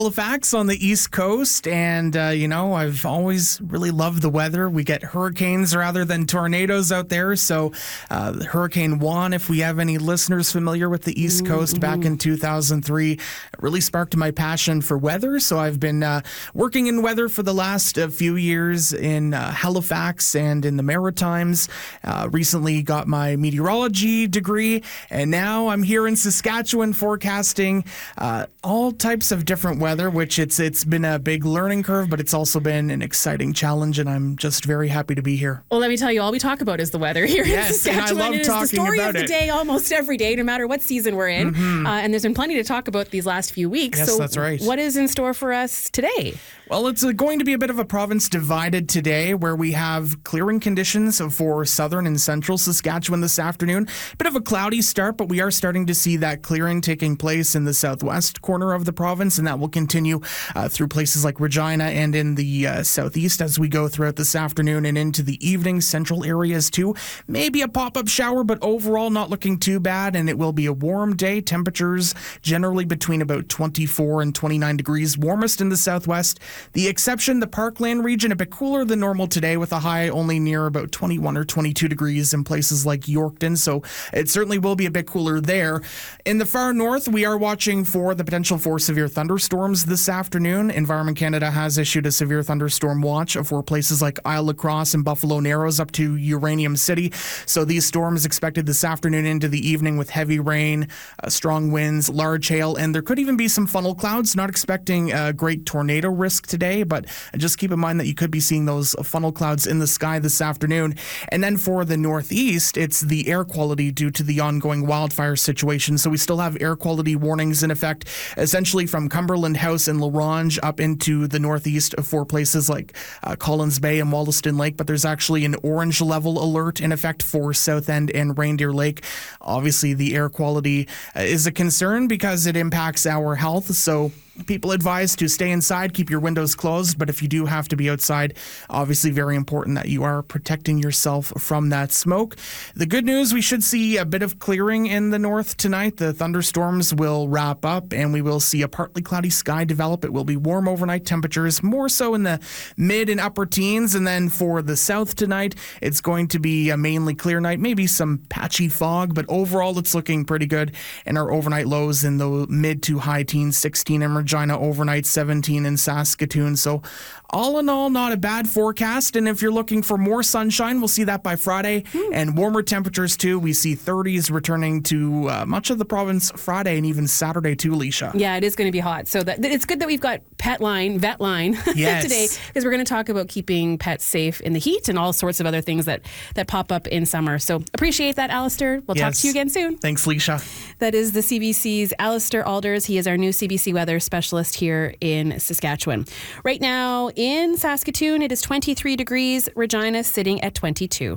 Halifax on the East Coast, and I've always really loved the weather. We get hurricanes rather than tornadoes out there. So Hurricane Juan, if we have any listeners familiar with the East Coast, back in 2003, really sparked my passion for weather. So I've been working in weather for the last few years in Halifax and in the Maritimes. Recently got my meteorology degree, and now I'm here in Saskatchewan forecasting all types of different weather, which it's been a big learning curve, but it's also been an exciting challenge, and I'm just very happy to be here. Well, let me tell you, all we talk about is the weather here in Saskatchewan. And I love talking about it. It's the story of the day almost every day, no matter what season we're in. And there's been plenty to talk about these last few weeks. Yes, so that's right. What is in store for us today? Well, it's going to be a bit of a province divided today, where we have clearing conditions for southern and central Saskatchewan this afternoon. Bit of a cloudy start, but we are starting to see that clearing taking place in the southwest corner of the province, and that will continue through places like Regina and in the southeast as we go throughout this afternoon and into the evening. Central areas too. Maybe a pop-up shower, but overall not looking too bad, and it will be a warm day. Temperatures generally between about 24 and 29 degrees, warmest in the southwest. The exception, the Parkland region, a bit cooler than normal today, with a high only near about 21 or 22 degrees in places like Yorkton, so it certainly will be a bit cooler there. In the far north, we are watching for the potential for severe thunderstorms this afternoon. Environment Canada has issued a severe thunderstorm watch for places like Isle La Crosse and Buffalo Narrows up to Uranium City. So these storms expected this afternoon into the evening with heavy rain, strong winds, large hail, and there could even be some funnel clouds. Not expecting a great tornado risk today, but just keep in mind that you could be seeing those funnel clouds in the sky this afternoon. And then for the northeast, it's the air quality due to the ongoing wildfire situation. So we still have air quality warnings in effect, essentially from Cumberland House and La Ronge up into the northeast for places like Collins Bay and Wollaston Lake. But there's actually an orange level alert in effect for South End and Reindeer Lake. Obviously, the air quality is a concern because it impacts our health. So people advised to stay inside, keep your windows closed, but if you do have to be outside, obviously very important that you are protecting yourself from that smoke. The good news, we should see a bit of clearing in the north tonight. The thunderstorms will wrap up and we will see a partly cloudy sky develop. It will be warm overnight temperatures, more so in the mid and upper teens. And then for the south tonight, it's going to be a mainly clear night, maybe some patchy fog, but overall it's looking pretty good. And our overnight lows in the mid to high teens, 16 in Regina overnight, 17 in Saskatoon. So all in all, not a bad forecast. And if you're looking for more sunshine, we'll see that by Friday. And warmer temperatures too. We see 30s returning to much of the province Friday and even Saturday too, Alicia. Yeah, it is going to be hot. So it's good that we've got vet line yes. today, because we're going to talk about keeping pets safe in the heat and all sorts of other things that pop up in summer. So appreciate that, Alistair. We'll talk to you again soon. Thanks, Alicia. That is the CBC's Alistair Alders. He is our new CBC weather specialist here in Saskatchewan. Right now in Saskatoon, it is 23 degrees. Regina sitting at 22.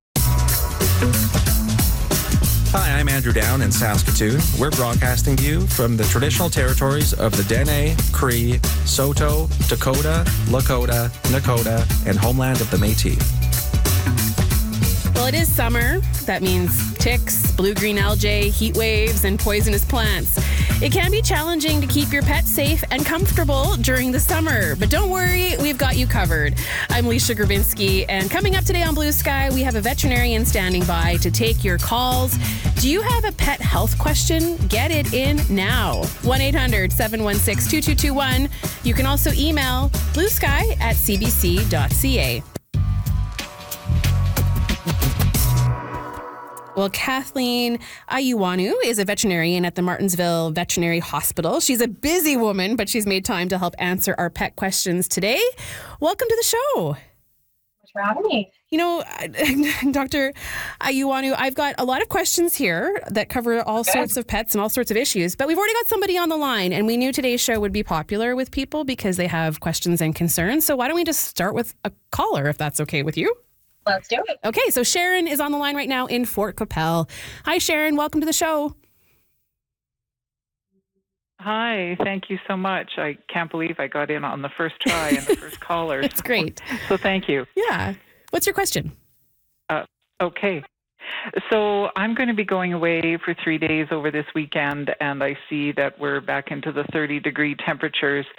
Hi, I'm Andrew Down in Saskatoon. We're broadcasting to you from the traditional territories of the Dene, Cree, Saulteaux, Dakota, Lakota, Nakota, and homeland of the Métis. Well, it is summer. That means ticks, blue-green algae, heat waves, and poisonous plants. It can be challenging to keep your pet safe and comfortable during the summer, but don't worry, we've got you covered. I'm Leisha Grabinski, and coming up today on Blue Sky, we have a veterinarian standing by to take your calls. Do you have a pet health question? Get it in now. 1-800-716-2221. You can also email bluesky@cbc.ca. Well, Kathleen Ayuwanu is a veterinarian at the Martensville Veterinary Hospital. She's a busy woman, but she's made time to help answer our pet questions today. Welcome to the show. Thanks for having me. You know, Dr. Ayuwanu, I've got a lot of questions here that cover all sorts of pets and all sorts of issues, but we've already got somebody on the line, and we knew today's show would be popular with people because they have questions and concerns. So why don't we just start with a caller, if that's okay with you? Let's do it. Okay, so Sharon is on the line right now in Fort Qu'Appelle. Hi, Sharon. Welcome to the show. Hi, thank you so much. I can't believe I got in on the first try and the first caller. That's great. So thank you. Yeah. What's your question? Okay. So I'm going to be going away for 3 days over this weekend, and I see that we're back into the 30-degree temperatures.